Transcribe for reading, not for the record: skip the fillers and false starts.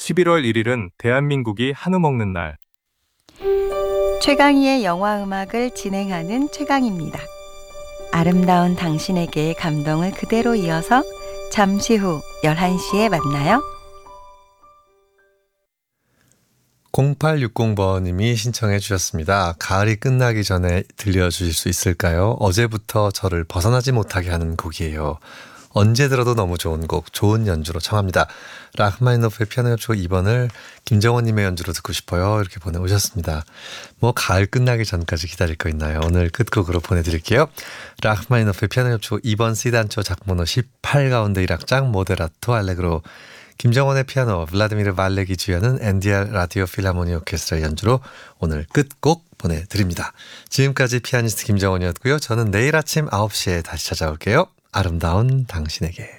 11월 1일은 대한민국이 한우 먹는 날. 최강희의 영화 음악을 진행하는 최강입니다. 아름다운 당신에게의 감동을 그대로 이어서 잠시 후 11시에 만나요. 0860번님이 신청해 주셨습니다. 가을이 끝나기 전에 들려주실 수 있을까요? 어제부터 저를 벗어나지 못하게 하는 곡이에요. 언제 들어도 너무 좋은 곡, 좋은 연주로 청합니다. 라흐마니노프의 피아노 협주곡 2번을 김정원님의 연주로 듣고 싶어요. 이렇게 보내오셨습니다. 뭐 가을 끝나기 전까지 기다릴 거 있나요? 오늘 끝곡으로 보내드릴게요. 라흐마니노프의 피아노 협주곡 2번 C단조 작번호 18 가운데 1악장 모데라토 알레그로, 김정원의 피아노, 블라디미르 발렉이 주연은 NDR 라디오 필하모니 오케스트라 연주로 오늘 끝곡 보내드립니다. 지금까지 피아니스트 김정원이었고요. 저는 내일 아침 9시에 다시 찾아올게요. 아름다운 당신에게.